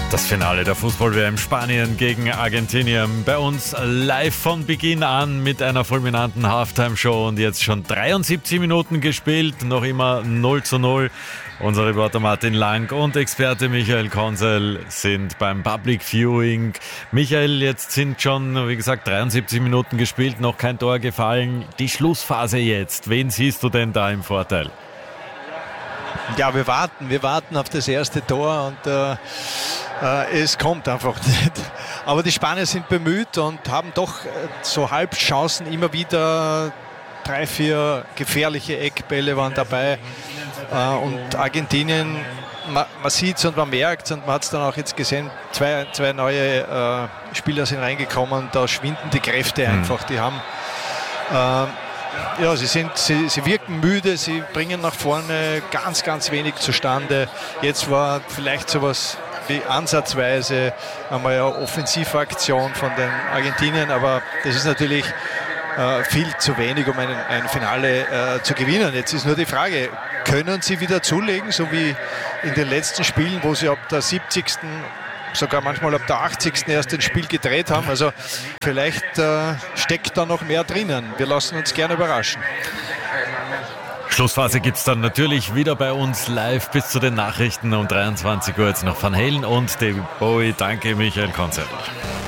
Das Finale der Fußball-WM Spanien gegen Argentinien. Bei uns live von Beginn an mit einer fulminanten Halftime-Show und jetzt schon 73 Minuten gespielt, noch immer 0:0. Unser Reporter Martin Lang und Experte Michael Konzel sind beim Public Viewing. Michael, jetzt sind schon, wie gesagt, 73 Minuten gespielt, noch kein Tor gefallen. Die Schlussphase jetzt, wen siehst du denn da im Vorteil? Ja, wir warten auf das erste Tor und es kommt einfach nicht. Aber die Spanier sind bemüht und haben doch so halb Chancen, immer wieder 3-4 gefährliche Eckbälle waren dabei. Und Argentinien, man sieht es und man merkt es und man hat es dann auch jetzt gesehen, zwei neue Spieler sind reingekommen, da schwinden die Kräfte einfach. Die haben sie wirken müde, sie bringen nach vorne ganz, ganz wenig zustande. Jetzt war vielleicht sowas wie ansatzweise einmal eine Offensivaktion von den Argentiniern, aber das ist natürlich viel zu wenig, um ein Finale zu gewinnen. Jetzt ist nur die Frage, können sie wieder zulegen, so wie in den letzten Spielen, wo sie ab der 70., sogar manchmal ab der 80. erst das Spiel gedreht haben. Also vielleicht steckt da noch mehr drinnen. Wir lassen uns gerne überraschen. Schlussphase gibt es dann natürlich wieder bei uns live bis zu den Nachrichten um 23 Uhr. Jetzt noch Van Halen und David Bowie. Danke, Michael Konzel.